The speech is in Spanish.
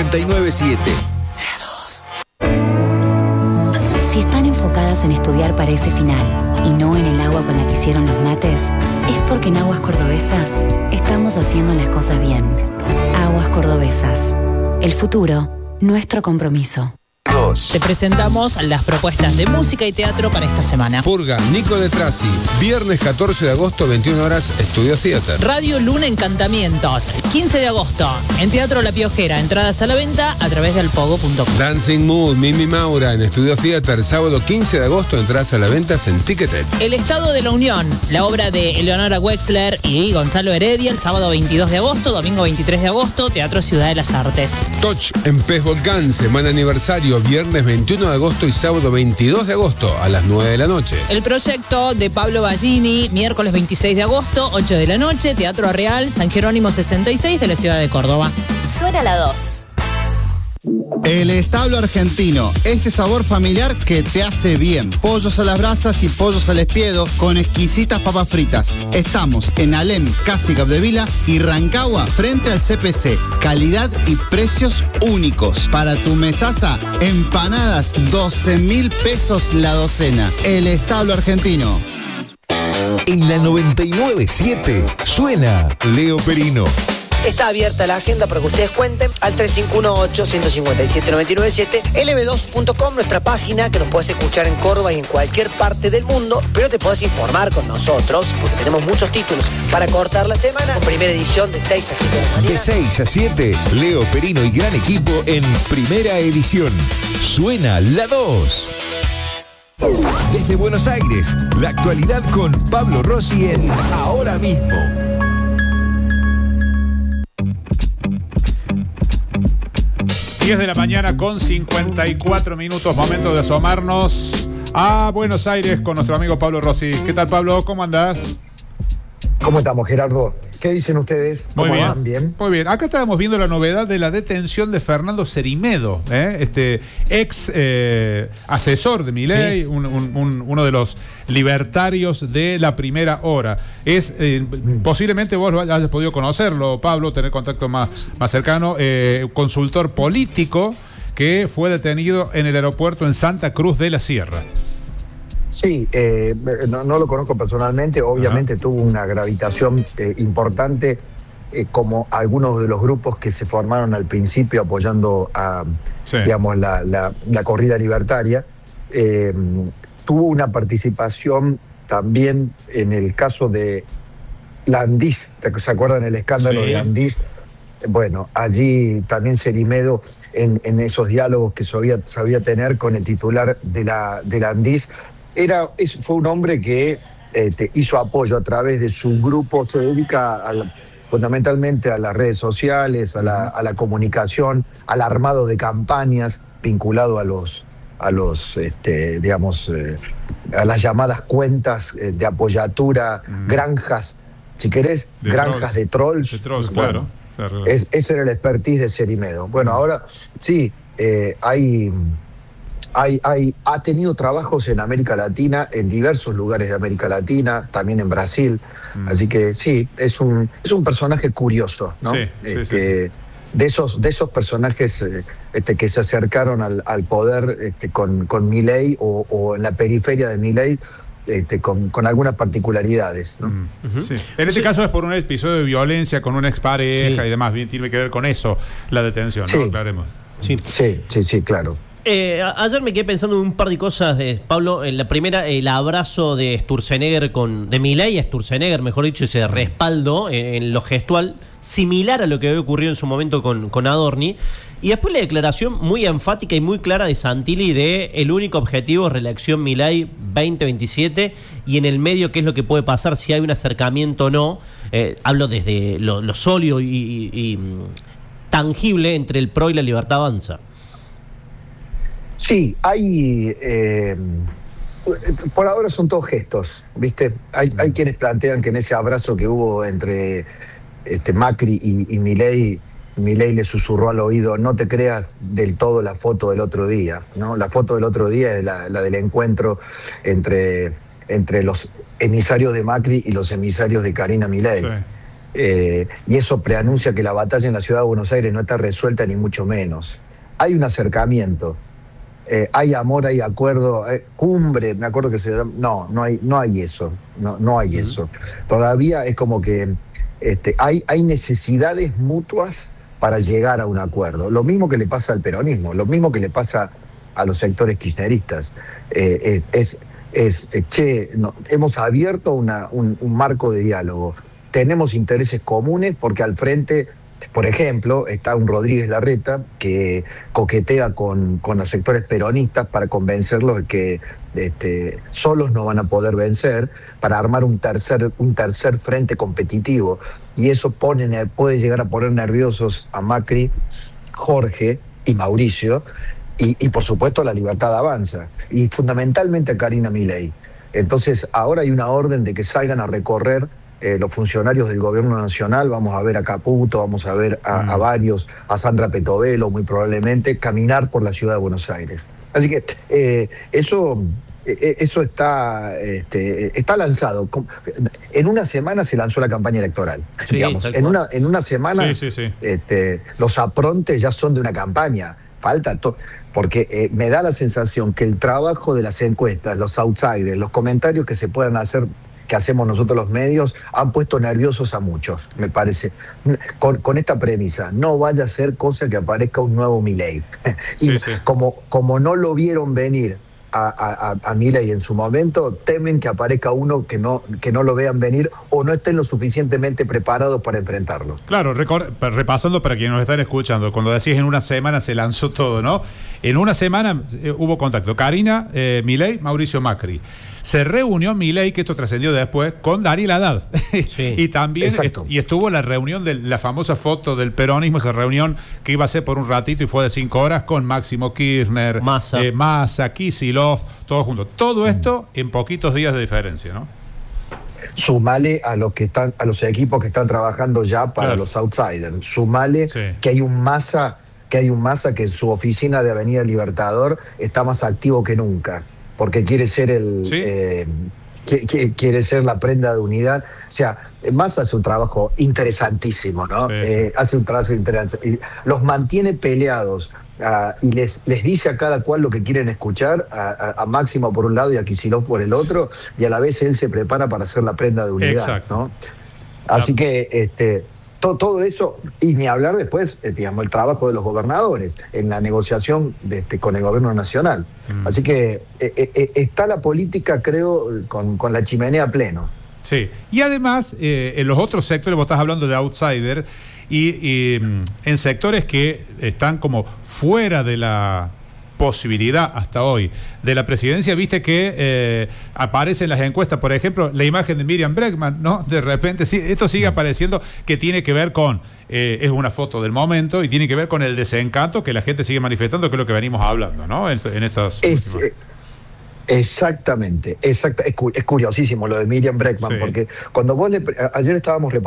997. Si están enfocadas en estudiar para ese final y no en el agua con la que hicieron los mates, es porque en Aguas Cordobesas estamos haciendo las cosas bien. Aguas Cordobesas. El futuro, nuestro compromiso. Te presentamos las propuestas de música y teatro para esta semana. Purga, Nico de Trasi, viernes 14 de agosto, 21 horas, Estudio Theater. Radio Luna Encantamientos, 15 de agosto, en Teatro La Piojera, entradas a la venta a través del pogo.com. Dancing Mood, Mimi Maura, en Estudio Theater, sábado 15 de agosto, entradas a la venta en Ticketed. El Estado de la Unión, la obra de Eleonora Wexler y Gonzalo Heredia, el sábado 22 de agosto, domingo 23 de agosto, Teatro Ciudad de las Artes. Touch, en Pez Volcán, semana aniversario, viernes 21 de agosto y sábado 22 de agosto a las 9 de la noche. El proyecto de Pablo Ballini, miércoles 26 de agosto, 8 de la noche, Teatro Real, San Jerónimo 66 de la ciudad de Córdoba. Suena la 2. El Establo Argentino, ese sabor familiar que te hace bien. Pollos a las brasas y pollos al espiedo con exquisitas papas fritas. Estamos en Alem, casi Capdevila y Rancagua, frente al CPC. Calidad y precios únicos. Para tu mesaza, empanadas, 12.000 pesos la docena. El Establo Argentino. En la 997 suena Leo Perino. Está abierta la agenda para que ustedes cuenten al 3518-157-997, lb2.com, nuestra página que nos puedes escuchar en Córdoba y en cualquier parte del mundo, pero te podés informar con nosotros porque tenemos muchos títulos para cortar la semana, con primera edición de 6 a 7 de la mañana. De 6 a 7, Leo Perino y gran equipo en primera edición. Suena la 2. Desde Buenos Aires, la actualidad con Pablo Rossi en Ahora Mismo. 10 de la mañana con 54 minutos, momento de asomarnos a Buenos Aires con nuestro amigo Pablo Rossi. ¿Qué tal, Pablo? ¿Cómo andás? ¿Cómo estamos, Gerardo? ¿Qué dicen ustedes? Muy ¿Cómo bien. van? ¿Bien? Muy bien. Acá estábamos viendo la novedad de la detención de Fernando Cerimedo, ex asesor de Milei, sí. Uno de los libertarios de la primera hora. Posiblemente vos hayas podido conocerlo, Pablo, tener contacto más cercano, consultor político que fue detenido en el aeropuerto en Santa Cruz de la Sierra. Sí, no lo conozco personalmente, obviamente tuvo una gravitación importante, como algunos de los grupos que se formaron al principio apoyando a, digamos, la corrida libertaria. Tuvo una participación también en el caso de la Andís, ¿se acuerdan el escándalo de Andís? Bueno, allí también Cerimedo en esos diálogos que sabía tener con el titular de la Andís. Fue un hombre que hizo apoyo a través de su grupo, se dedica fundamentalmente a las redes sociales, a la comunicación, al armado de campañas vinculado a las llamadas cuentas de apoyatura, granjas, si querés, granjas de trolls. De trolls, bueno, claro. Ese era el expertise de Cerimedo. Bueno, ahora sí, ha tenido trabajos en América Latina, en diversos lugares de América Latina, también en Brasil. Así que sí, es un personaje curioso, ¿no? Sí. De esos personajes que se acercaron al poder con Milei o en la periferia de Milei, con algunas particularidades, ¿no? Sí. En este caso es por un episodio de violencia con una expareja y demás. Bien, tiene que ver con eso la detención, ¿no? Aclaremos. Sí, claro. Ayer me quedé pensando en un par de cosas, Pablo. La primera, el abrazo de Sturzenegger de Milei a Sturzenegger, mejor dicho, ese respaldo en lo gestual, similar a lo que había ocurrido en su momento con Adorni. Y después la declaración muy enfática y muy clara de Santilli de el único objetivo es reelección Milei 2027 y en el medio qué es lo que puede pasar si hay un acercamiento o no. Hablo desde lo sólido y tangible entre el PRO y la Libertad Avanza. Sí, por ahora son todos gestos, ¿viste? Hay quienes plantean que en ese abrazo que hubo entre Macri y Milei le susurró al oído: no te creas del todo la foto del otro día, ¿no? La foto del otro día es la del encuentro entre los emisarios de Macri y los emisarios de Karina Milei. Sí. y eso preanuncia que la batalla en la ciudad de Buenos Aires no está resuelta ni mucho menos. Hay un acercamiento, hay amor, hay acuerdo, cumbre, me acuerdo que se llama, no hay eso, no hay eso. Todavía es como que hay necesidades mutuas para llegar a un acuerdo. Lo mismo que le pasa al peronismo, lo mismo que le pasa a los sectores kirchneristas. Hemos abierto un marco de diálogo. Tenemos intereses comunes porque al frente, por ejemplo, está un Rodríguez Larreta que coquetea con los sectores peronistas para convencerlos de que solos no van a poder vencer, para armar un tercer frente competitivo. Y eso puede llegar a poner nerviosos a Macri, Jorge y Mauricio, y por supuesto La Libertad Avanza, y fundamentalmente a Karina Milei. Entonces ahora hay una orden de que salgan a recorrer los funcionarios del gobierno nacional. Vamos a ver a Caputo, vamos a ver a varios, a Sandra Petovelo muy probablemente, caminar por la ciudad de Buenos Aires. Así que eso está lanzado. En una semana se lanzó la campaña electoral. Sí, digamos. En una semana Sí. Los aprontes ya son de una campaña. Falta porque me da la sensación que el trabajo de las encuestas, los outsiders, los comentarios que se puedan hacer, que hacemos nosotros los medios, han puesto nerviosos a muchos, me parece, con esta premisa: no vaya a ser cosa que aparezca un nuevo Milei. Y como no lo vieron venir a Milei en su momento, temen que aparezca uno que no lo vean venir o no estén lo suficientemente preparados para enfrentarlo. Claro, repasando para quienes nos están escuchando, cuando decís en una semana se lanzó todo, ¿no? En una semana hubo contacto. Karina, Milei, Mauricio Macri. Se reunió Milei, que esto trascendió después, con Daniel Haddad. Sí. Y también estuvo la reunión de la famosa foto del peronismo, esa reunión que iba a ser por un ratito y fue de 5 horas, con Máximo Kirchner, Massa, Kicillof, todos juntos. Todo esto en poquitos días de diferencia, ¿no? Sumale a los equipos que están trabajando ya para los outsiders. Sumale que hay un Massa que en su oficina de Avenida Libertador está más activo que nunca, porque quiere ser quiere ser la prenda de unidad. O sea, Massa hace un trabajo interesantísimo, ¿no? Hace un trabajo interesante. Y los mantiene peleados y les dice a cada cual lo que quieren escuchar, a Máximo por un lado y a Kicillof por el otro, y a la vez él se prepara para hacer la prenda de unidad, ¿no? Así que todo eso, y ni hablar después, digamos, el trabajo de los gobernadores en la negociación con el gobierno nacional. Así que está la política, creo, con la chimenea a pleno. Sí, y además, en los otros sectores, vos estás hablando de outsider, y en sectores que están como fuera de la posibilidad hasta hoy de la presidencia, viste que aparece en las encuestas, por ejemplo, la imagen de Miriam Bregman, ¿no? De repente, sí, esto sigue apareciendo, que tiene que ver con, es una foto del momento, y tiene que ver con el desencanto que la gente sigue manifestando, que es lo que venimos hablando, ¿no? En estas Exactamente, es curiosísimo lo de Miriam Bregman, porque cuando ayer estábamos